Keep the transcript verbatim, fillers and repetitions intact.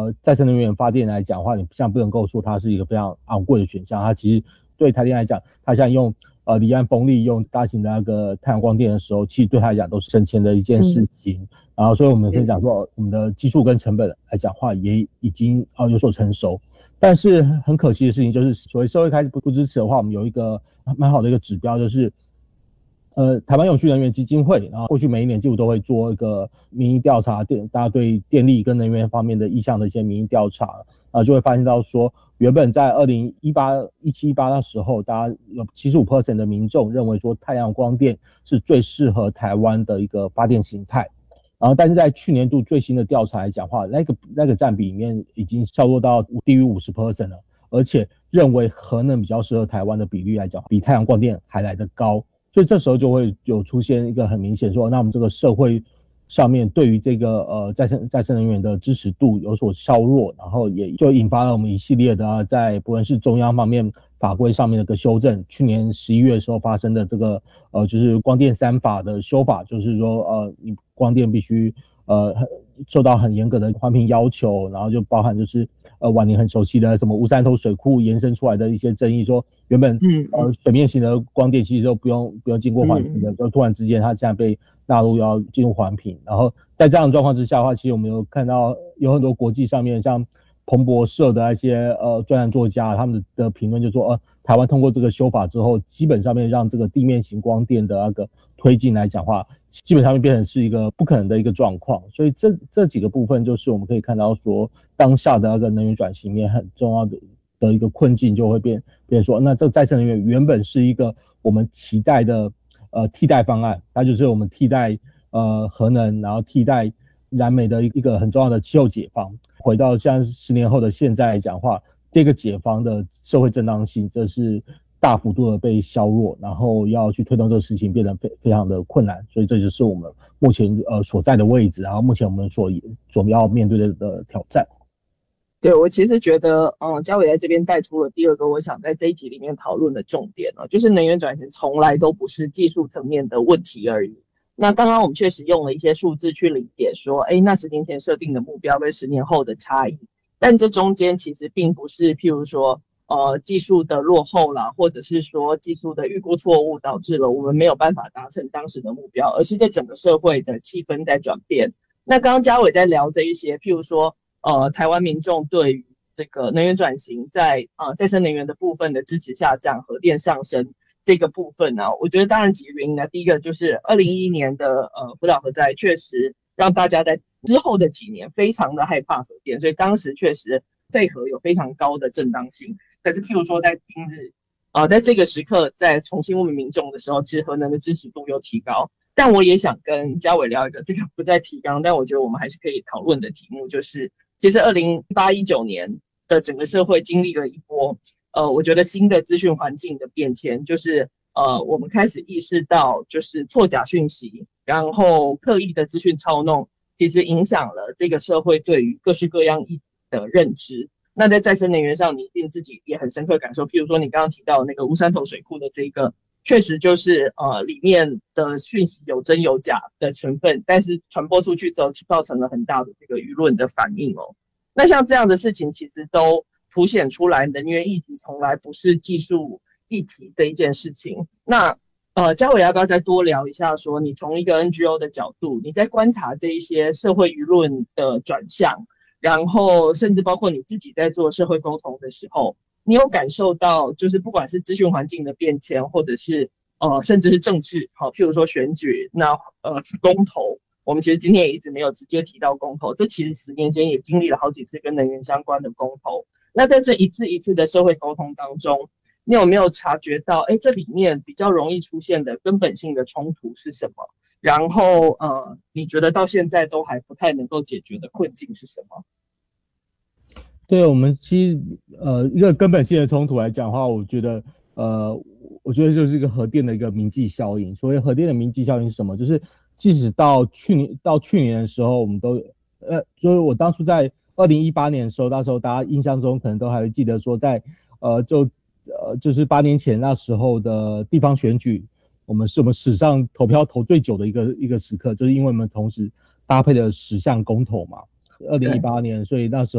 呃再生能源发电来讲的话，你现在不能够说它是一个非常昂贵的选项，它其实对台电来讲，它现在用呃离岸风力用大型的那个太阳光电的时候，其实对它来讲都是省钱的一件事情。嗯、然后所以我们可以讲说，我们的技术跟成本来讲的话，也已经呃有所成熟。但是很可惜的事情就是，所谓社会开始不不支持的话，我们有一个蛮好的一个指标，就是呃台湾永续能源基金会，然后过去每一年几乎都会做一个民意调查，电大家对电力跟能源方面的意向的一些民意调查，啊、呃、就会发现到说，原本在二零一八、一七、一八那时候，大家有 百分之七十五 的民众认为说太阳光电是最适合台湾的一个发电形态。然后，但是在去年度最新的调查来讲的话，那个那个占比里面已经削弱到低于 百分之五十 了，而且认为核能比较适合台湾的比例来讲，比太阳光电还来得高。所以这时候就会有出现一个很明显说，那我们这个社会上面对于这个呃再生再生能源的支持度有所削弱，然后也就引发了我们一系列的、啊、在不论是中央方面法规上面的一个修正。去年十一月的时候发生的这个呃就是光电三法的修法，就是说呃你光电必须呃受到很严格的环评要求，然后就包含就是呃晚年很熟悉的什么乌山头水库延伸出来的一些争议，说原本嗯呃水面型的光电其实都不用不用经过环评的，就突然之间它现在被纳入要进入环评。然后在这样的状况之下的话，其实我们有看到有很多国际上面像彭博社的那些呃专栏作家，他们的评论就说，呃，台湾通过这个修法之后，基本上面让这个地面型光电的那个推进来讲话，基本上面变成是一个不可能的一个状况。所以这这几个部分就是我们可以看到说，当下的那个能源转型面很重要的的一个困境，就会变变成说，那这个再生能源原本是一个我们期待的呃替代方案，它就是我们替代呃核能，然后替代燃煤的一个很重要的气候解方。回到像十年后的现在来讲的话，这个解方的社会正当性，这是大幅度的被削弱，然后要去推动这个事情变得非非常的困难。所以这就是我们目前呃所在的位置，然后目前我们所所要面对的的挑战。 对，我其实觉得，嗯，嘉伟在这边带出了第二个我想在这一集里面讨论的重点呢、啊，就是能源转型从来都不是技术层面的问题而已。那刚刚我们确实用了一些数字去理解说，哎，那十年前设定的目标跟十年后的差异，但这中间其实并不是譬如说，呃，技术的落后啦，或者是说技术的预估错误导致了我们没有办法达成当时的目标，而是在整个社会的气氛在转变。那刚刚嘉伟在聊这一些，譬如说，呃，台湾民众对于这个能源转型在呃再生能源的部分的支持下降，核电上升。这个部分呢、啊，我觉得当然几个原因呢。第一个就是二零一一年的呃福岛核灾确实让大家在之后的几年非常的害怕核电，所以当时确实废核有非常高的正当性。可是譬如说在今日啊、呃，在这个时刻在重新问民众的时候，其实核能的支持度又提高。但我也想跟嘉伟聊一个这个不在提纲，但我觉得我们还是可以讨论的题目，就是其实二零一八一九年的整个社会经历了一波。呃，我觉得新的资讯环境的变迁，就是呃，我们开始意识到，就是错假讯息，然后刻意的资讯操弄，其实影响了这个社会对于各式各样议题的认知。那在再生能源上，你一定自己也很深刻感受，譬如说你刚刚提到那个乌山头水库的这个，确实就是呃里面的讯息有真有假的成分，但是传播出去之后，造成了很大的这个舆论的反应哦。那像这样的事情，其实都凸显出来，能源议题从来不是技术议题的一件事情。那呃，嘉伟要不要再多聊一下说，说你从一个 N G O 的角度，你在观察这一些社会舆论的转向，然后甚至包括你自己在做社会沟通的时候，你有感受到，就是不管是资讯环境的变迁，或者是呃，甚至是政治，好，譬如说选举，那呃公投。我们其实今天也一直没有直接提到公投，这其实十年间也经历了好几次跟能源相关的公投。那在这一次一次的社会沟通当中，你有没有察觉到，哎，这里面比较容易出现的根本性的冲突是什么？然后，呃，你觉得到现在都还不太能够解决的困境是什么？ 对，我们其实呃一个根本性的冲突来讲的话，我觉得呃我觉得就是一个核电的一个铭记效应。所谓核电的铭记效应是什么？就是即使到去年到去年的时候，我们都呃，就是我当初在二零一八年的时候，那时候大家印象中可能都还会记得说在，呃就呃就是八年前那时候的地方选举，我们是我们史上投票投最久的一个一个时刻，就是因为我们同时搭配了十项公投嘛，二零一八年，所以那时候。